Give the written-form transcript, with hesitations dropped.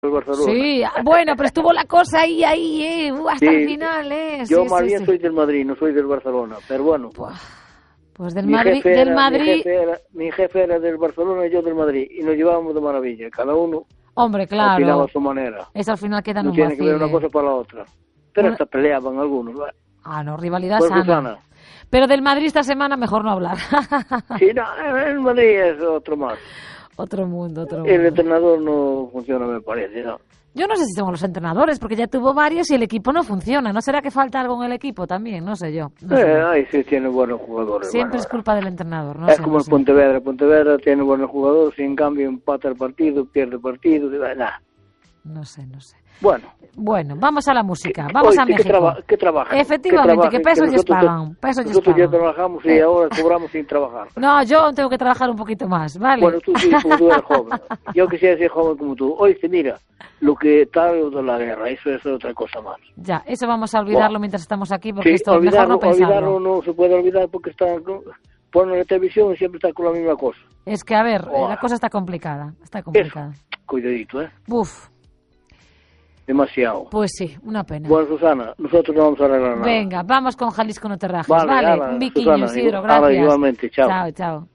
el Barcelona. Sí, bueno, pero estuvo la cosa ahí, hasta el final, Yo Sí, más sí, bien sí. soy del Madrid, no soy del Barcelona, pero bueno. Pues del Madrid, Mi jefe era del Barcelona y yo del Madrid, y nos llevábamos de maravilla, cada uno hombre, opinaba claro. a su manera. Eso al final queda en No un tiene que ver vacile. una cosa para la otra. Pero hasta peleaban algunos, ¿vale? No, rivalidad Pues, sana. Susana. Pero del Madrid esta semana mejor no hablar. Sí, no, el Madrid es otro más. Otro mundo. El entrenador no funciona, me parece, ¿no? Yo no sé si son los entrenadores, porque ya tuvo varios y el equipo no funciona. ¿No será que falta algo en el equipo también? No sé yo. Ahí sí tiene buenos jugadores. Siempre es culpa del entrenador, ¿no? Es como el Pontevedra. Pontevedra tiene buenos jugadores y en cambio empata el partido, pierde el partido, nada. No sé. Bueno, vamos a la música, vamos a México. ¿Qué trabajan? Efectivamente, que pesos ya pagan. Nosotros ya trabajamos y ahora cobramos sin trabajar. No, yo tengo que trabajar un poquito más, ¿vale? Bueno, tú sí, como tú eres joven. Yo quisiera ser joven como tú. Oíste, mira, lo que tal de la guerra, eso es otra cosa más. Ya, eso vamos a olvidarlo mientras estamos aquí, porque esto mejor no olvidarlo no se puede olvidar porque está ponen la televisión y siempre está con la misma cosa. Es que, a ver, la cosa está complicada. Eso, cuidadito, Buf. Demasiado. Pues sí, una pena. Bueno, Susana, nosotros no vamos a arreglar nada. Venga, vamos con Jalisco, no te rajes, Vale. Un biquiño, Susana, Isidro, gracias. Igualmente, chao. Chao.